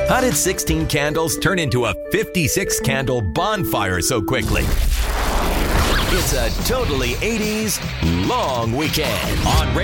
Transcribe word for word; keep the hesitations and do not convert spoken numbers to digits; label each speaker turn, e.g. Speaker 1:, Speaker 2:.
Speaker 1: How did sixteen candles turn into a fifty-six candle bonfire so quickly? It's a totally eighties long weekend on